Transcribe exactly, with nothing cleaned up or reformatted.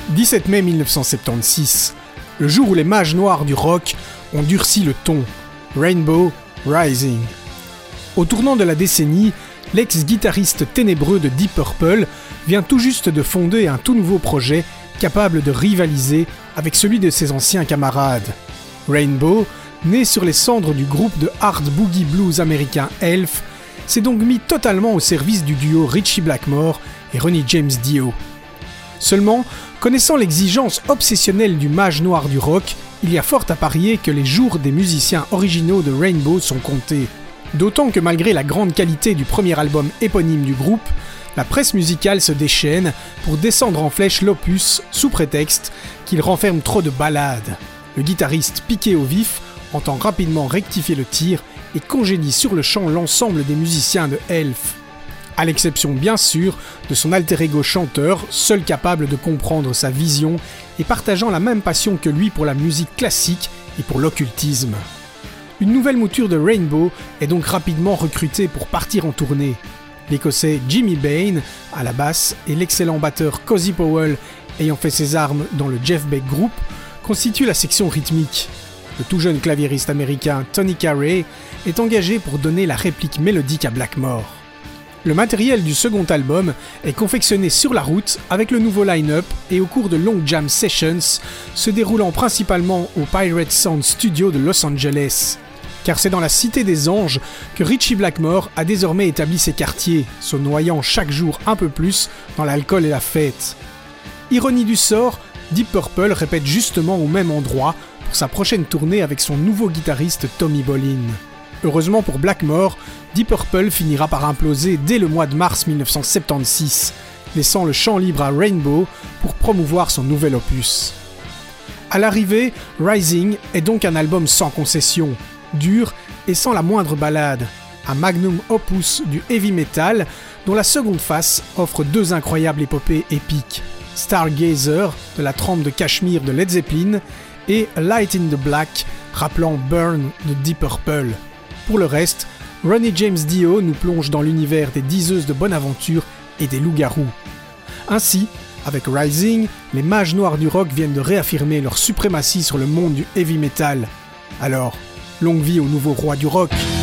dix-sept mai mille neuf cent soixante-seize, le jour où les mages noirs du rock ont durci le ton. Rainbow Rising. Au tournant de la décennie, l'ex-guitariste ténébreux de Deep Purple vient tout juste de fonder un tout nouveau projet capable de rivaliser avec celui de ses anciens camarades. Rainbow, né sur les cendres du groupe de hard boogie blues américain Elf, s'est donc mis totalement au service du duo Ritchie Blackmore et Ronnie James Dio. Seulement, connaissant l'exigence obsessionnelle du mage noir du rock, il y a fort à parier que les jours des musiciens originaux de Rainbow sont comptés. D'autant que malgré la grande qualité du premier album éponyme du groupe, la presse musicale se déchaîne pour descendre en flèche l'opus sous prétexte qu'il renferme trop de ballades. Le guitariste piqué au vif entend rapidement rectifier le tir et congédie sur le champ l'ensemble des musiciens de Elf. À l'exception bien sûr de son alter ego chanteur, seul capable de comprendre sa vision et partageant la même passion que lui pour la musique classique et pour l'occultisme. Une nouvelle mouture de Rainbow est donc rapidement recrutée pour partir en tournée. L'Écossais Jimmy Bain à la basse et l'excellent batteur Cozy Powell, ayant fait ses armes dans le Jeff Beck Group, constituent la section rythmique. Le tout jeune claviériste américain Tony Carey est engagé pour donner la réplique mélodique à Blackmore. Le matériel du second album est confectionné sur la route avec le nouveau line-up et au cours de long jam sessions se déroulant principalement au Pirate Sound Studio de Los Angeles. Car c'est dans la Cité des Anges que Ritchie Blackmore a désormais établi ses quartiers, se noyant chaque jour un peu plus dans l'alcool et la fête. Ironie du sort, Deep Purple répète justement au même endroit pour sa prochaine tournée avec son nouveau guitariste Tommy Bolin. Heureusement pour Blackmore, Deep Purple finira par imploser dès le mois de mars mille neuf cent soixante-seize, laissant le champ libre à Rainbow pour promouvoir son nouvel opus. À l'arrivée, Rising est donc un album sans concession, dur et sans la moindre ballade, un magnum opus du heavy metal dont la seconde face offre deux incroyables épopées épiques, Stargazer de la trempe de Cashmere de Led Zeppelin et A Light in the Black rappelant Burn de Deep Purple. Pour le reste, Ronnie James Dio nous plonge dans l'univers des diseuses de bonne aventure et des loups-garous. Ainsi, avec Rising, les mages noirs du rock viennent de réaffirmer leur suprématie sur le monde du heavy metal. Alors, longue vie au nouveau roi du rock.